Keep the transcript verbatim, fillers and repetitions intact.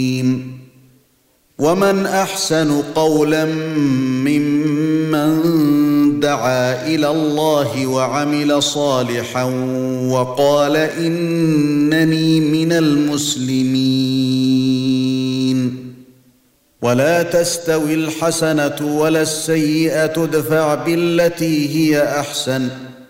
ومن احسن قولا ممن دعا الى الله وعمل صالحا وقال انني من المسلمين ولا تستوي الحسنه ولا السيئه ادفع بالتي هي احسن